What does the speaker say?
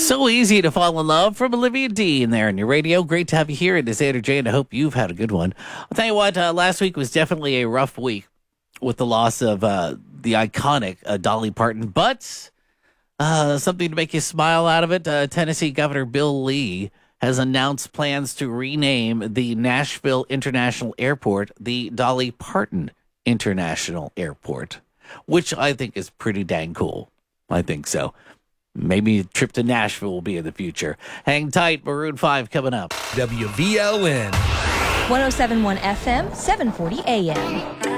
So easy to fall in love from Olivia Dean there on your radio. Great to have you here. It is Andrew J, and I hope you've had a good one. I'll tell you what, last week was definitely a rough week with the loss of the iconic Dolly Parton, but something to make you smile out of it. Tennessee Governor Bill Lee has announced plans to rename the Nashville International Airport the Dolly Parton International Airport, which I think is pretty dang cool. I think so. Maybe a trip to Nashville will be in the future. Hang tight, Maroon 5 coming up. WVLN 107.1 FM, 740 AM.